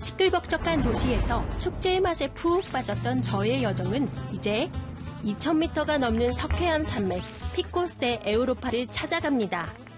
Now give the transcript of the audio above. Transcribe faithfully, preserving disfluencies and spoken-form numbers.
시끌벅적한 도시에서 축제의 맛에 푹 빠졌던 저의 여정은 이제 이천 미터가 넘는 석회암 산맥 피코스 데 에우로파를 찾아갑니다.